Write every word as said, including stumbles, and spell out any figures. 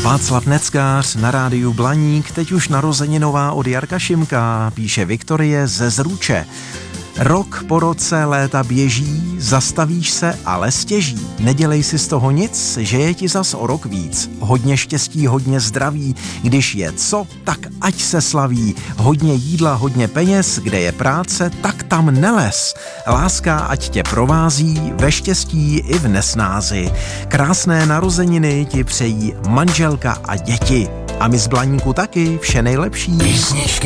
Václav Neckář na rádiu Blaník, teď už narozeninová od Jarka Šimka, píše Viktorie ze Zruče. Rok po roce léta běží, zastavíš se, ale stěží. Nedělej si z toho nic, že je ti zas o rok víc. Hodně štěstí, hodně zdraví, když je co, tak ať se slaví. Hodně jídla, hodně peněz, kde je práce, tak tam neles. Láska ať tě provází, ve štěstí i v nesnázi. Krásné narozeniny ti přejí manželka a děti. A my z Blaníku taky, vše nejlepší. Písničky